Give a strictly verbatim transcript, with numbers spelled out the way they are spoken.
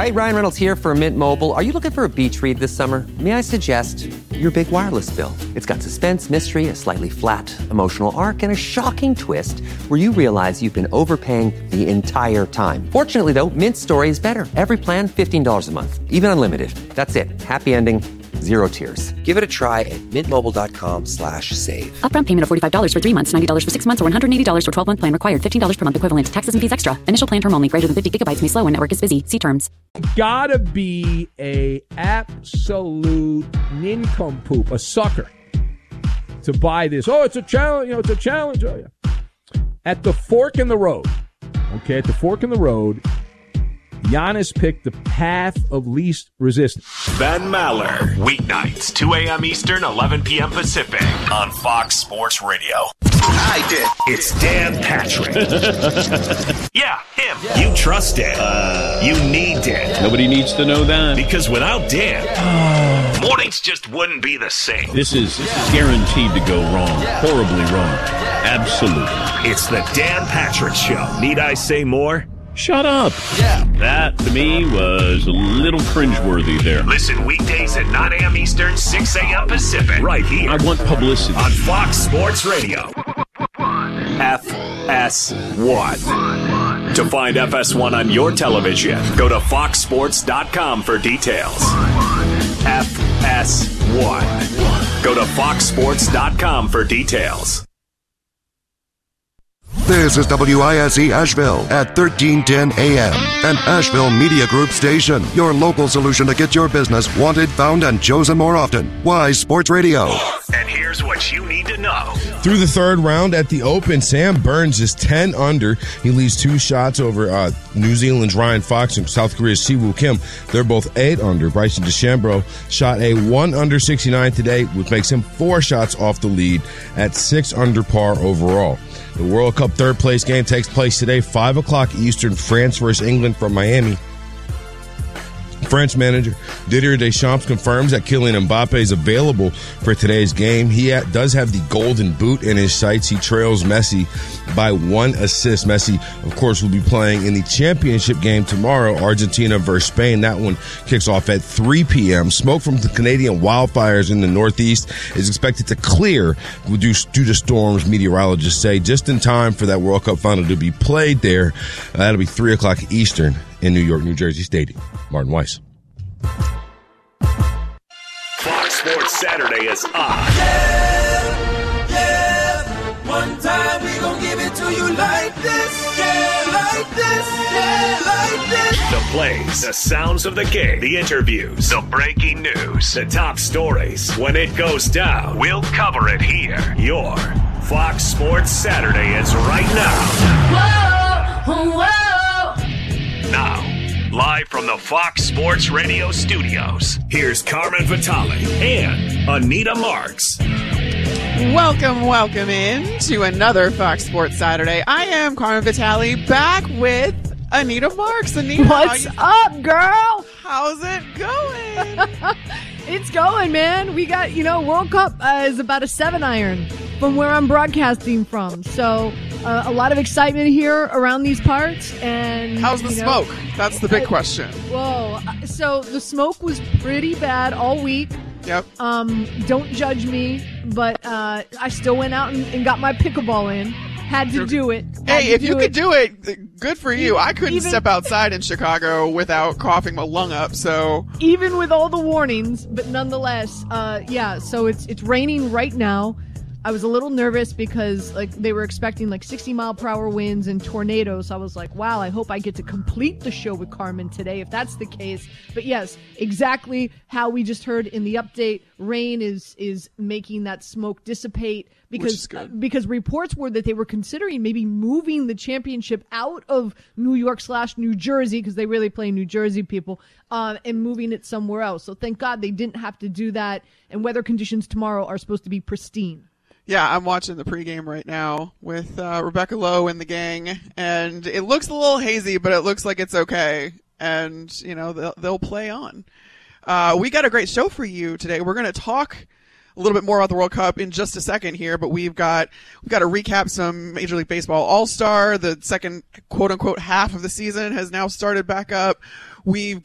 right, Ryan Reynolds here for Mint Mobile. Are you looking for a beach read this summer? May I suggest your big wireless bill? It's got suspense, mystery, a slightly flat, emotional arc, and a shocking twist where you realize you've been overpaying the entire time. Fortunately, though, Mint's story is better. Every plan, fifteen dollars a month. Even unlimited. That's it. Happy ending. Zero tears. Give it a try at mintmobile.com slash save. Upfront payment of forty-five dollars for three months, ninety dollars for six months, or one hundred eighty dollars for twelve-month plan required. fifteen dollars per month equivalent. Taxes and fees extra. Initial plan term only. Greater than fifty gigabytes may slow when network is busy. See terms. Gotta be a absolute nincompoop, a sucker, to buy this. Oh, it's a challenge. You know, it's a challenge. Oh, yeah. At the fork in the road, okay, at the fork in the road, Giannis picked the path of least resistance. Ben Maller, weeknights, two a.m. Eastern, eleven p.m. Pacific, on Fox Sports Radio. I did. It's Dan Patrick. Yeah, him. Yeah. You trust Dan. Uh, you need Dan. Nobody needs to know that. Because without Dan, yeah. mornings just wouldn't be the same. This is yeah. guaranteed to go wrong. Yeah. Horribly wrong. Absolutely. It's the Dan Patrick Show. Need I say more? Shut up. Yeah. That, to me, was a little cringeworthy there. Listen weekdays at nine a.m. Eastern, six a.m. Pacific. Right here. I want publicity. On Fox Sports Radio. F S one. To find F S one on your television, go to fox sports dot com for details. F S one. Go to fox sports dot com for details. This is W I S E Asheville at thirteen ten A M, an Asheville Media Group station. Your local solution to get your business wanted, found, and chosen more often. Wise Sports Radio. And here's what you need to know. Through the third round at the Open, Sam Burns is ten under. He leads two shots over uh, New Zealand's Ryan Fox and South Korea's Siwoo Kim. They're both eight under. Bryson DeChambeau shot a one under sixty-nine today, which makes him four shots off the lead at six under par overall. The World Cup third place game takes place today, five o'clock Eastern, France versus England from Miami. French manager Didier Deschamps confirms that Kylian Mbappe is available for today's game. He ha- does have the golden boot in his sights. He trails Messi by one assist. Messi, of course, will be playing in the championship game tomorrow, Argentina versus Spain. That one kicks off at three p.m. Smoke from the Canadian wildfires in the Northeast is expected to clear due to storms, meteorologists say, just in time for that World Cup final to be played there. Uh, that'll be three o'clock Eastern in New York, New Jersey Stadium. Martin Weiss. Fox Sports Saturday is on. Yeah, yeah. One time we gon' give it to you like this. Yeah, like this. Yeah, like this. The plays, the sounds of the game, the interviews, the breaking news, the top stories. When it goes down, we'll cover it here. Your Fox Sports Saturday is right now. Whoa, whoa. Now, live from the Fox Sports Radio studios, here's Carmen Vitale and Anita Marks. Welcome, welcome in to another Fox Sports Saturday. I am Carmen Vitale, back with Anita Marks. Anita, what's up, girl? How's it going? It's going, man. We got, you know, World Cup uh, is about a seven iron from where I'm broadcasting from. So uh, a lot of excitement here around these parts. And how's the you know, smoke? That's the big uh, question. Whoa. So the smoke was pretty bad all week. Yep. Um, don't judge me, but uh, I still went out and, and got my pickleball in. Had to do it. Had Hey, if you it. could do it, good for you. Even, I couldn't even, step outside in Chicago without coughing my lung up, so. Even with all the warnings, but nonetheless, uh, yeah, so it's it's raining right now. I was a little nervous because like they were expecting like sixty mile per hour winds and tornadoes. I was like, wow, I hope I get to complete the show with Carmen today if that's the case. But yes, exactly how we just heard in the update, rain is is making that smoke dissipate because uh, because reports were that they were considering maybe moving the championship out of New York slash New Jersey because they really play New Jersey people uh, and moving it somewhere else. So thank God they didn't have to do that. And weather conditions tomorrow are supposed to be pristine. Yeah, I'm watching the pregame right now with uh, Rebecca Lowe and the gang, and it looks a little hazy, but it looks like it's okay, and, you know, they'll, they'll play on. Uh, we got a great show for you today. We're going to talk a little bit more about the World Cup in just a second here, but we've got we've got to recap some Major League Baseball All-Star. The second quote-unquote half of the season has now started back up. We've